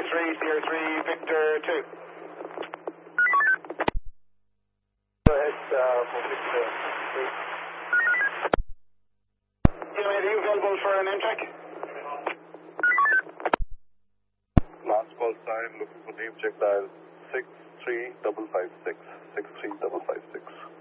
Sierra 3, Victor 2. Go ahead, for Victor 3. Are you available for an NTRAC? Last call sign, looking for name check dial 63556. 63556.